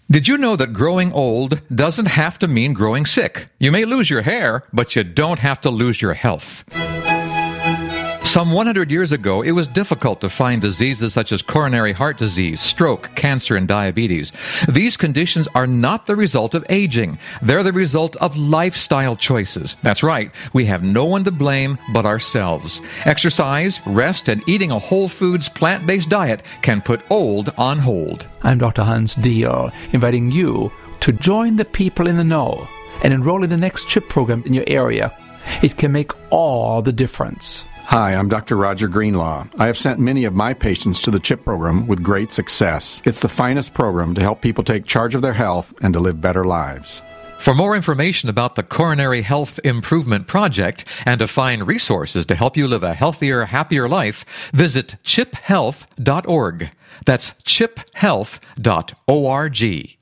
Did you know that growing old doesn't have to mean growing sick? You may lose your hair, but you don't have to lose your health. Some 100 years ago, it was difficult to find diseases such as coronary heart disease, stroke, cancer, and diabetes. These conditions are not the result of aging. They're the result of lifestyle choices. That's right. We have no one to blame but ourselves. Exercise, rest, and eating a whole foods, plant-based diet can put old on hold. I'm Dr. Hans Diehl, inviting you to join the people in the know and enroll in the next CHIP program in your area. It can make all the difference. Hi, I'm Dr. Roger Greenlaw. I have sent many of my patients to the CHIP program with great success. It's the finest program to help people take charge of their health and to live better lives. For more information about the Coronary Health Improvement Project and to find resources to help you live a healthier, happier life, visit chiphealth.org. That's chiphealth.org.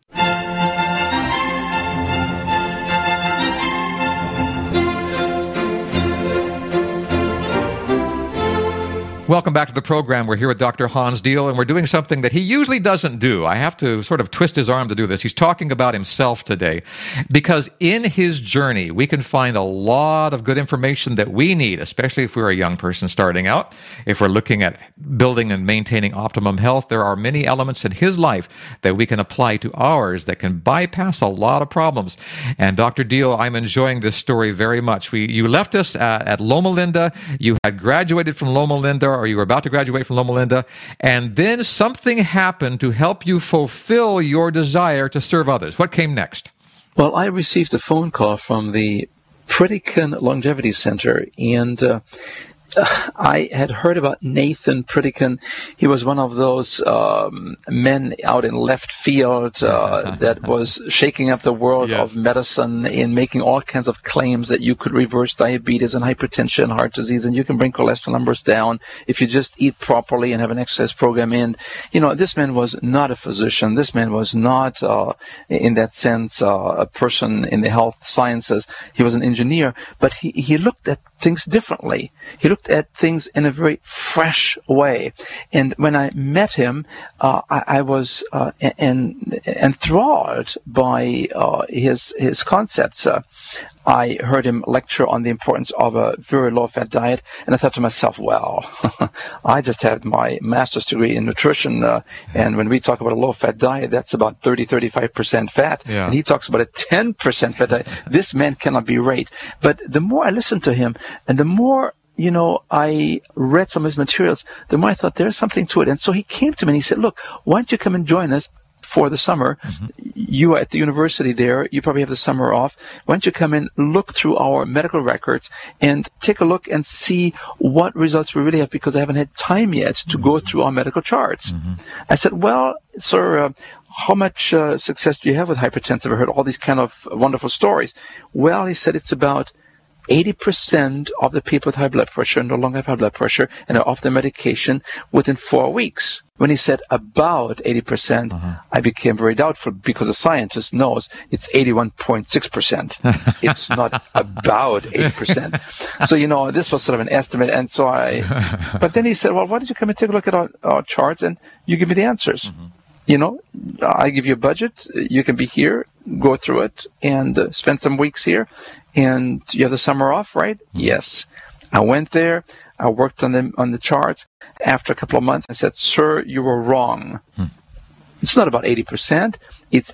Welcome back to the program. We're here with Dr. Hans Diehl, and we're doing something that he usually doesn't do. I have to sort of twist his arm to do this. He's talking about himself today, because in his journey, we can find a lot of good information that we need, especially if we're a young person starting out. If we're looking at building and maintaining optimum health, there are many elements in his life that we can apply to ours that can bypass a lot of problems. And Dr. Diehl, I'm enjoying this story very much. You left us at Loma Linda. You had graduated from Loma Linda, or you were about to graduate from Loma Linda, and then something happened to help you fulfill your desire to serve others. What came next? Well, I received a phone call from the Pritikin Longevity Center, and I had heard about Nathan Pritikin. He was one of those men out in left field that was shaking up the world of medicine in making all kinds of claims that you could reverse diabetes and hypertension and heart disease, and you can bring cholesterol numbers down if you just eat properly and have an exercise program. And, you know, this man was not a physician. This man was not, in that sense, a person in the health sciences. He was an engineer, but he looked at things differently. He looked at things in a very fresh way. And when I met him, I was enthralled by his concepts. I heard him lecture on the importance of a very low-fat diet, and I thought to myself, well, I just had my master's degree in nutrition, and when we talk about a low-fat diet, that's about 30-35% fat, and he talks about a 10% fat diet. This man cannot be right. But the more I listened to him, and the more I read some of his materials, the more I thought there's something to it. And so he came to me and he said, look, why don't you come and join us for the summer? You are at the university there. You probably have the summer off. Why don't you come and look through our medical records and take a look and see what results we really have, because I haven't had time yet to go through our medical charts. I said, well, sir, how much success do you have with hypertension? I've heard all these kind of wonderful stories. Well, he said, it's about 80% of the people with high blood pressure no longer have high blood pressure and are off their medication within 4 weeks. When he said about 80%, I became very doubtful, because a scientist knows it's 81.6%. It's not about 80%. So, this was sort of an estimate. And so but then he said, well, why don't you come and take a look at our charts and you give me the answers? I give you a budget. You can be here, go through it, and spend some weeks here. And you have the summer off, right? Yes. I went there. I worked on the charts. After a couple of months, I said, sir, you were wrong. It's not about 80%. It's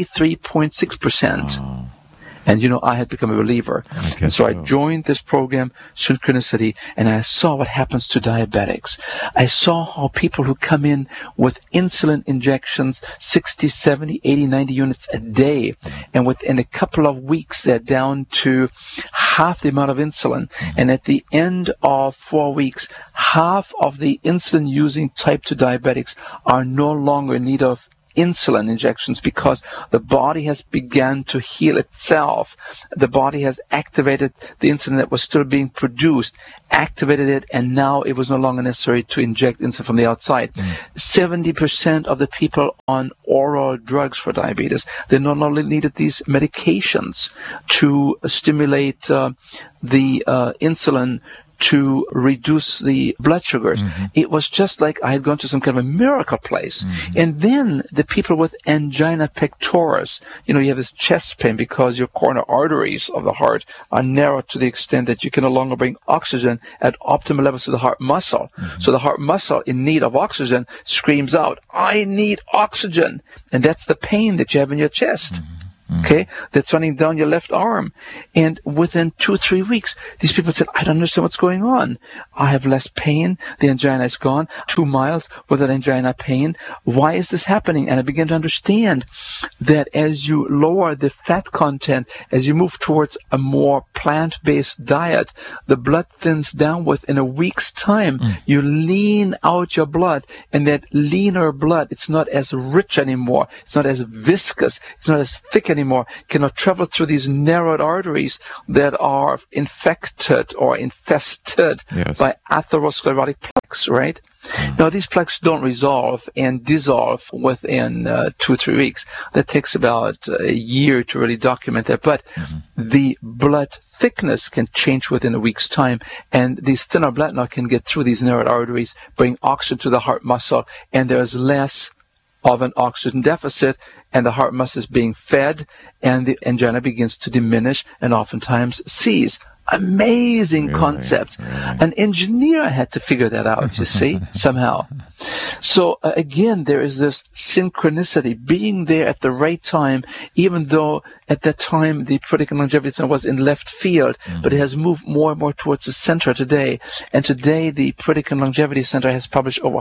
83.6%. And, I had become a believer. And so I joined this program, Synchronicity, and I saw what happens to diabetics. I saw how people who come in with insulin injections, 60, 70, 80, 90 units a day, and within a couple of weeks, they're down to half the amount of insulin. And at the end of 4 weeks, half of the insulin-using type 2 diabetics are no longer in need of insulin injections, because the body has begun to heal itself. The body has activated the insulin that was still being produced, activated it, and now it was no longer necessary to inject insulin from the outside. 70% of the people on oral drugs for diabetes, they no longer needed these medications to stimulate the insulin to reduce the blood sugars. It was just like I had gone to some kind of a miracle place. And then the people with angina pectoris, you have this chest pain because your coronary arteries of the heart are narrowed to the extent that you can no longer bring oxygen at optimal levels to the heart muscle. So the heart muscle in need of oxygen screams out, I need oxygen. And that's the pain that you have in your chest. Okay, that's running down your left arm. And within 2-3 weeks, these people said, I don't understand what's going on. I have less pain. The angina is gone. 2 miles without angina pain. Why is this happening? And I began to understand that as you lower the fat content, as you move towards a more plant-based diet, the blood thins down within a week's time. You lean out your blood, and that leaner blood, it's not as rich anymore. It's not as viscous. It's not as thick anymore. Cannot travel through these narrowed arteries that are infected or infested by atherosclerotic plaques, right? Now, these plaques don't resolve and dissolve within 2-3 weeks. That takes about a year to really document that. But the blood thickness can change within a week's time. And these thinner blood now can get through these narrowed arteries, bring oxygen to the heart muscle, and there's less of an oxygen deficit, and the heart muscle is being fed, and the angina begins to diminish and oftentimes cease. Amazing concept. An engineer had to figure that out, you see, somehow. So again, there is this synchronicity, being there at the right time, even though at that time the Predican Longevity Center was in left field, but it has moved more and more towards the center today. And today the Predican Longevity Center has published over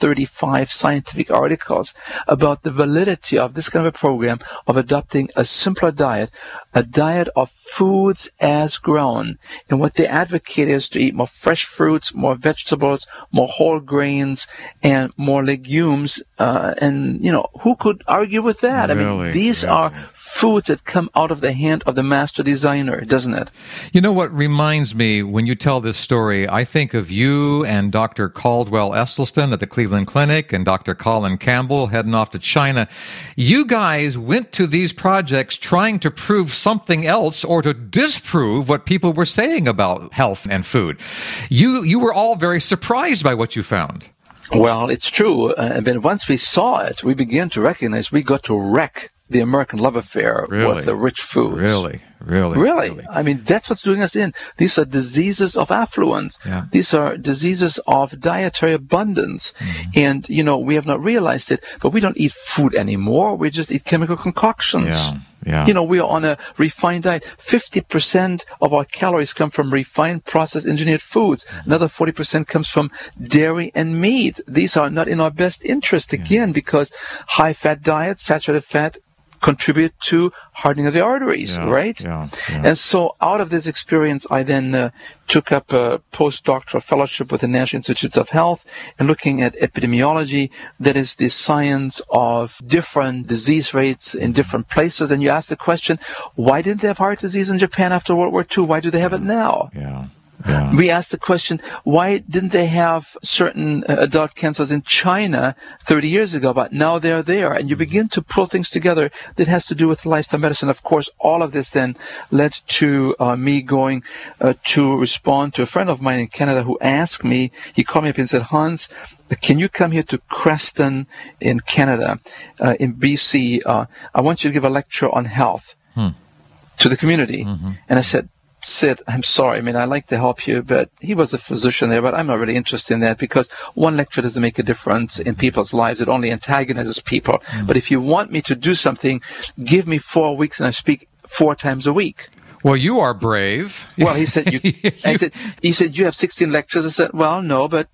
135 scientific articles about the validity of this kind of a program of adopting a simpler diet, a diet of foods as grown. And what they advocate is to eat more fresh fruits, more vegetables, more whole grains, and more legumes. And, who could argue with that? Really, I mean, these are foods that come out of the hand of the master designer, doesn't it? You know what reminds me when you tell this story? I think of you and Dr. Caldwell Esselstyn at the Cleveland Clinic and Dr. Colin Campbell heading off to China. You guys went to these projects trying to prove something else or to disprove what people were saying about health and food. You were all very surprised by what you found. Well, it's true. But once we saw it, we began to recognize we got to wreck the American love affair with the rich foods. Really. I mean, that's what's doing us in. These are diseases of affluence. These are diseases of dietary abundance. And, we have not realized it, but we don't eat food anymore. We just eat chemical concoctions. We are on a refined diet. 50% of our calories come from refined, processed, engineered foods. Another 40% comes from dairy and meat. These are not in our best interest, again, because high-fat diet, saturated fat, contribute to hardening of the arteries, right? And so out of this experience, I then took up a postdoctoral fellowship with the National Institutes of Health and looking at epidemiology, that is the science of different disease rates in different places. And you ask the question, why didn't they have heart disease in Japan after World War II? Why do they have it now? We asked the question, why didn't they have certain adult cancers in China 30 years ago, but now they're there? And you begin to pull things together that has to do with lifestyle medicine. Of course, all of this then led to me going to respond to a friend of mine in Canada who asked me, he called me up and said, Hans, can you come here to Creston in Canada, in BC? I want you to give a lecture on health to the community. And I said, Sid, I'm sorry. I mean, I'd like to help you, but he was a physician there, but I'm not really interested in that because one lecture doesn't make a difference in people's lives. It only antagonizes people. But if you want me to do something, give me 4 weeks and I speak 4 times a week. Well, you are brave. Well, he said, he said, you have 16 lectures. I said, well, no, but,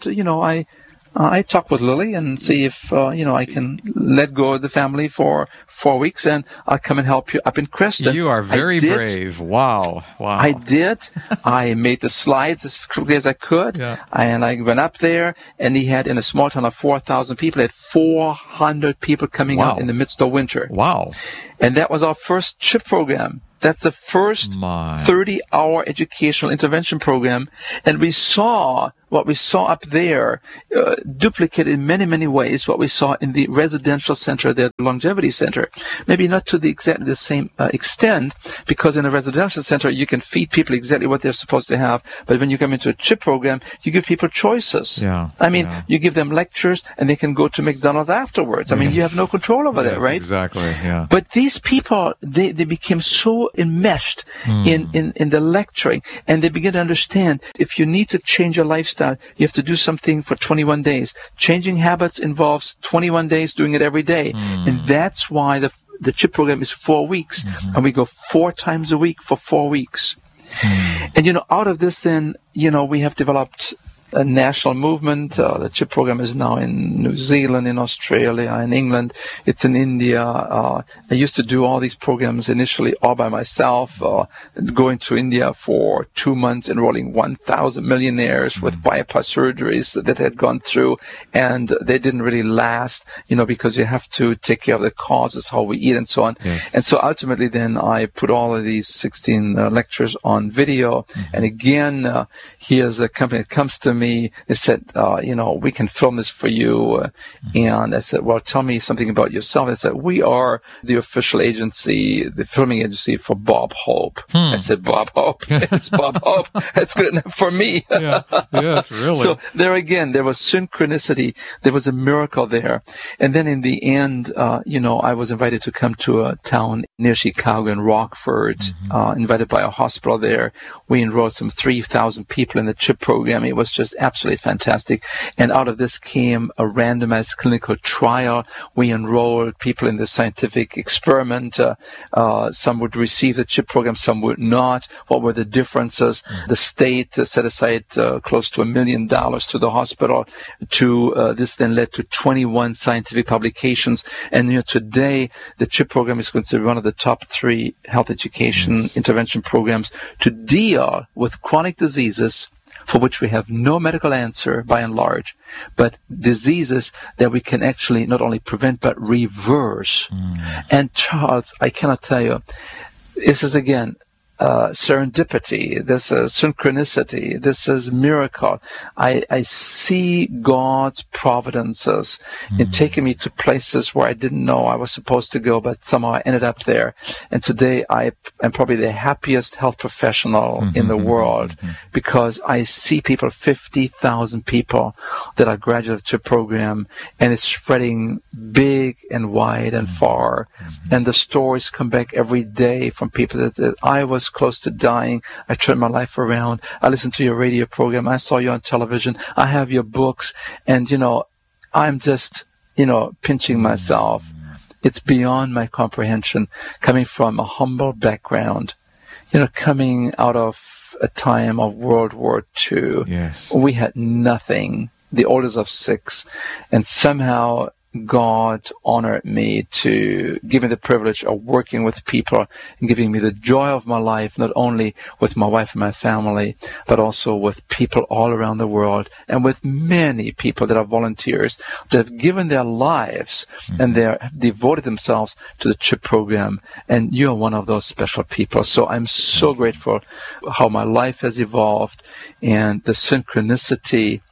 I talk with Lily and see if, I can let go of the family for 4 weeks and I'll come and help you up in Creston. You are very brave. Wow. I did. I made the slides as quickly as I could. And I went up there and he had, in a small town of 4,000 people, he had 400 people coming out in the midst of winter. Wow. And that was our first CHIP program. That's the first 30-hour educational intervention program. And we saw what we saw up there duplicated in many, many ways what we saw in the residential center, the longevity center. Maybe not to exactly the same extent, because in a residential center, you can feed people exactly what they're supposed to have. But when you come into a CHIP program, you give people choices. You give them lectures, and they can go to McDonald's afterwards. I mean, you have no control over that, right? Exactly, yeah. But these people, they became so enmeshed in the lecturing, and they begin to understand if you need to change your lifestyle, you have to do something for 21 days. Changing habits involves 21 days doing it every day. And that's why the CHIP program is 4 weeks, and we go 4 times a week for 4 weeks. And, out of this then, we have developed a national movement. The CHIP program is now in New Zealand, in Australia, in England. It's in India. I used to do all these programs initially all by myself, going to India for 2 months, enrolling 1,000 millionaires with bypass surgeries that had gone through, and they didn't really last, because you have to take care of the causes, how we eat, and so on. And so ultimately then I put all of these 16 lectures on video. And again, here's a company that comes to me. They said, we can film this for you. And I said, well, tell me something about yourself. They said, we are the official agency, the filming agency for Bob Hope. I said, Bob Hope? It's Bob Hope. That's good enough for me. Yes, really. So there again, there was synchronicity. There was a miracle there. And then in the end, I was invited to come to a town near Chicago in Rockford, invited by a hospital there. We enrolled some 3,000 people in the CHIP program. It was just absolutely fantastic. And out of this came a randomized clinical trial. We enrolled people in the scientific experiment. Some would receive the CHIP program, some would not. What were the differences? The state set aside close to $1 million to the hospital. This then led to 21 scientific publications. And today, the CHIP program is considered one of the top 3 health education intervention programs to deal with chronic diseases for which we have no medical answer by and large, but diseases that we can actually not only prevent but reverse. And Charles, I cannot tell you, this is again serendipity, this is synchronicity, this is miracle. I see God's providences in taking me to places where I didn't know I was supposed to go, but somehow I ended up there. And today I am probably the happiest health professional in the world because I see people, 50,000 people that are graduates of the CHIP program, and it's spreading big and wide and far. And the stories come back every day from people that I was close to dying. I turned my life around. I listened to your radio program. I saw you on television. I have your books. And, I'm just, pinching myself. It's beyond my comprehension, coming from a humble background, coming out of a time of World War II. Yes. We had nothing, the oldest of 6, and somehow God honored me to give me the privilege of working with people and giving me the joy of my life, not only with my wife and my family, but also with people all around the world and with many people that are volunteers that have given their lives and they have devoted themselves to the CHIP program. And you're one of those special people. So I'm so grateful how my life has evolved and the synchronicity,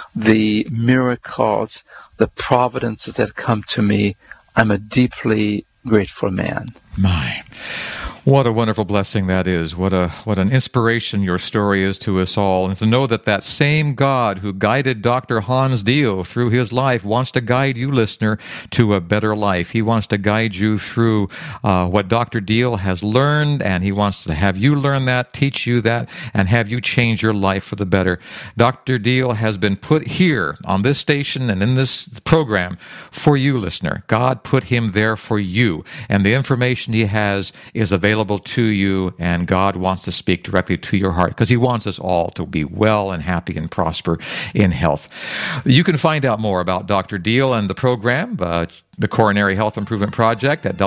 the miracles, the providences that come to me. I'm a deeply grateful man. My, what a wonderful blessing that is. What an inspiration your story is to us all. And to know that same God who guided Dr. Hans Diehl through his life wants to guide you, listener, to a better life. He wants to guide you through what Dr. Diehl has learned, and he wants to have you learn that, teach you that, and have you change your life for the better. Dr. Diehl has been put here on this station and in this program for you, listener. God put him there for you, and the information he has is available to you, and God wants to speak directly to your heart because he wants us all to be well and happy and prosper in health. You can find out more about Dr. Diehl and the program, the Coronary Health Improvement Project, at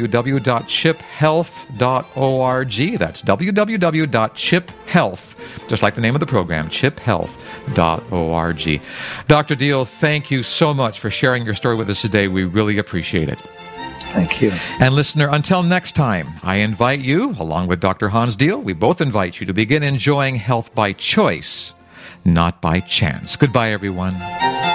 www.chiphealth.org. That's www.chiphealth, just like the name of the program, chiphealth.org. Dr. Diehl, thank you so much for sharing your story with us today. We really appreciate it. Thank you. And listener, until next time, I invite you, along with Dr. Hans Diehl, we both invite you to begin enjoying health by choice, not by chance. Goodbye, everyone.